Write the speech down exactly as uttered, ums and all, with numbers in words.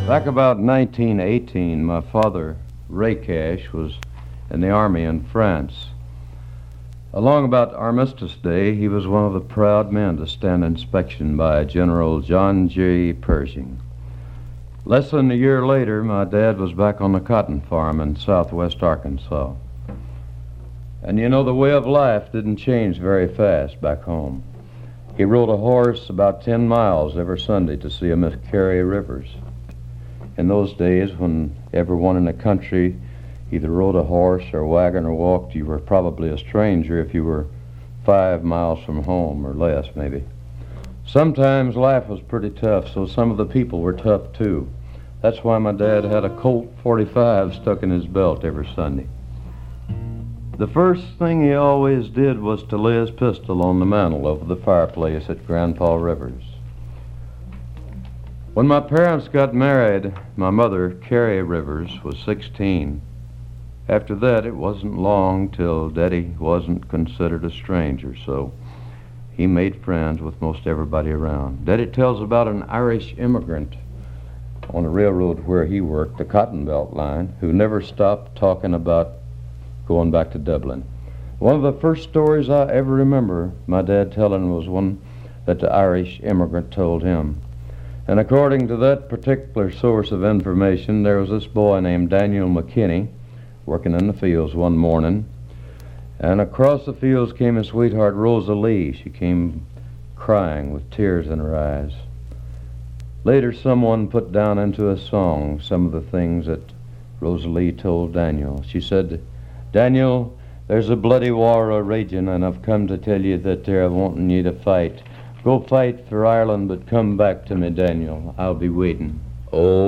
Back about nineteen eighteen, my father, Ray Cash, was in the Army in France. Along about Armistice Day, he was one of the proud men to stand inspection by General John J. Pershing. Less than a year later, my dad was back on the cotton farm in southwest Arkansas. And you know, the way of life didn't change very fast back home. He rode a horse about ten miles every Sunday to see a Miss Carrie Rivers. In those days, when everyone in the country either rode a horse or wagon or walked, you were probably a stranger if you were five miles from home or less, maybe. Sometimes life was pretty tough, so some of the people were tough too. That's why my dad had a Colt forty-five stuck in his belt every Sunday. The first thing he always did was to lay his pistol on the mantel over the fireplace at Grandpa Rivers. When my parents got married, my mother, Carrie Rivers, was sixteen. After that, it wasn't long till Daddy wasn't considered a stranger, so he made friends with most everybody around. Daddy tells about an Irish immigrant on the railroad where he worked, the Cotton Belt line, who never stopped talking about going back to Dublin. One of the first stories I ever remember my dad telling was one that the Irish immigrant told him. And according to that particular source of information, there was this boy named Daniel McKinney working in the fields one morning, and across the fields came his sweetheart, Rosa Lee. She came crying with tears in her eyes. Later, someone put down into a song some of the things that Rosa Lee told Daniel. She said, "Daniel, there's a bloody war a-raging, and I've come to tell you that they're wanting you to fight. Go fight for Ireland, but come back to me, Daniel. I'll be waiting." Oh,